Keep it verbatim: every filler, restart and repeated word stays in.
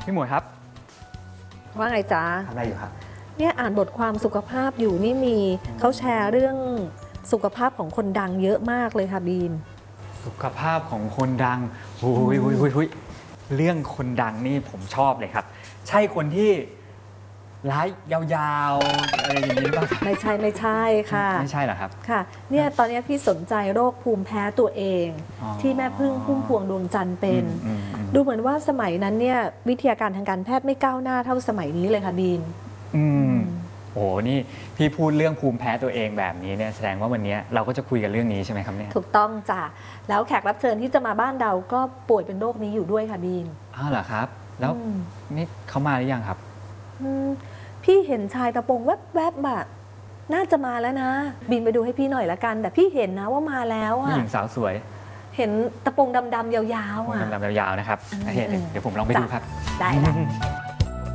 พี่หมวยครับว่าไงจ๊ะทำอะไรอยู่ครับเนี่ยอ่านบทความสุขภาพอยู่นี่มีเขาแชร์เรื่องสุขภาพของคนดังเยอะมากเลยค่ะบีมสุขภาพของคนดังหุยหุยหุยหุยเรื่องคนดังนี่ผมชอบเลยครับใช่คนที่ไลฟ์ยาวๆอะไรอย่างนี้ป่ะไม่ใช่ไม่ใช่ค่ะไม่ใช่เหรอครับค่ะเนี่ยตอนนี้พี่สนใจโรคภูมิแพ้ตัวเองที่แม่พึ่งพุ่มพวงดวงจันทร์เป็นดูเหมือนว่าสมัยนั้นเนี่ยวิทยาการทางการแพทย์ไม่ก้าวหน้าเท่าสมัยนี้เลยค่ะบีมอืมโอ้นี่พี่พูดเรื่องภูมิแพ้ตัวเองแบบนี้เนี่ยแสดงว่าวันนี้เราก็จะคุยกันเรื่องนี้ใช่ไหมครับเนี่ยถูกต้องจ้ะแล้วแขกรับเชิญที่จะมาบ้านเราก็ป่วยเป็นโรคนี้อยู่ด้วยค่ะบีมอ้าวเหรอครับแล้วนี่เขามาหรือยังครับพี่เห็นชายตะโปงแวบๆแบบน่าจะมาแล้วนะบินไปดูให้พี่หน่อยละกันแต่พี่เห็นนะว่ามาแล้วอ่ะผู้หญิงสาวสวยเห็นตะโปงดำๆยาวๆอ่ะดำๆยาวๆนะครับเดี๋ยวผมลองไปดูครับได้